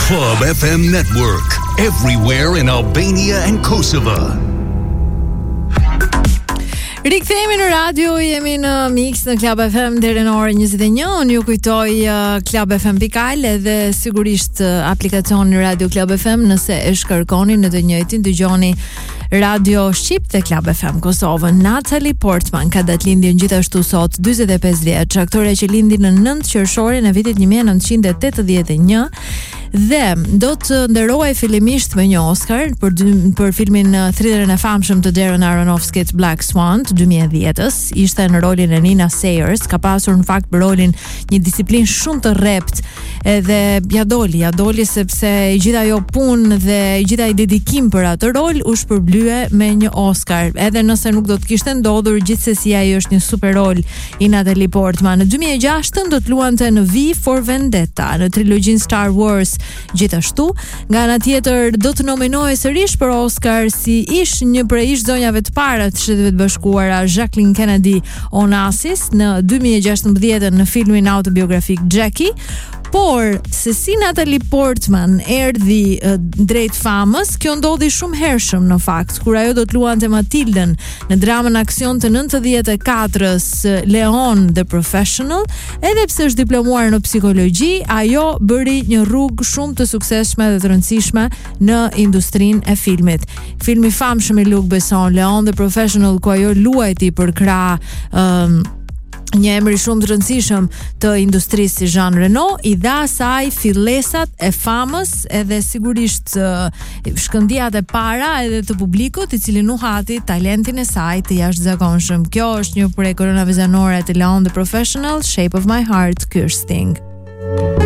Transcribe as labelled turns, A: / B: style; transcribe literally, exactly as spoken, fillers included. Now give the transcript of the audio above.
A: Club F M Network, everywhere in Albania and Kosovo.
B: Rikthehemi në radio, jemi në Mix në Club F M deri në orën njëzet e një. Unë ju kujtoj uh, Club F M pikal edhe sigurisht uh, aplikacioni Radio Club F M nëse e shkërkoni në të njëjtin dëgjoni Radio Shqip dhe Club F M Kosovën. Natalie Portman ka datëlindjen gjithashtu sot, dyzet e pesë vjeç, aktore që lindi në nëntë qershorin e vitit një mijë e nëntëqind e tetëdhjetë e një dhe do të nderohej fillimisht me një Oscar për dy, për filmin thrillerin e famshëm të Darren Aronofskit Black Swan të dy mijë e dhjetës. Ishte në rolin e Nina Sayers, ka pasur në fakt për rolin një disiplinë shumë të rrept, edhe ja doli, ja doli sepse i gjitha ajo punë dhe i gjitha ai dedikim për atë rol u shpërblye me një Oscar. Edhe nëse nuk do të kishte ndodhur, gjithsesi ai është një super rol i Natalie Portman. Në dy mijë e gjashtën do të luante në V for Vendetta, në trilogjinë Star Wars. Gjithashtu, nga ana tjetër do të nominohej sërish për Oscar si ish një prej ish zonjave të para të Shtetit të Bashkuara, Jacqueline Kennedy Onassis në dy mijë e gjashtëmbëdhjetë në filmin autobiografik Jackie. Por, se si Natalie Portman erdhi uh, drejt famës, kjo ndodhi shumë hershëm në fakt, kur ajo do të luante Matildën në dramën aksion të nëntëdhjetë e katërës Leon the Professional, edhe pse është diplomuar në psikologji, ajo bëri një rrugë shumë të suksesshme dhe të rëndësishme në industrinë e filmit. Filmi famshëm i Luc Besson, Leon the Professional, ku ajo luajti për krah um, një emri shumë të rëndësishëm të industrisë si Jean Reno, i dha asaj fillesat e famës edhe sigurisht uh, shkëndijat e para edhe të publikut, i cili nuhati talentin e saj të jashtëzakonshëm. Kjo është një prej koronave zanore të Leon the Professional, Shape of My Heart, ky është Sting.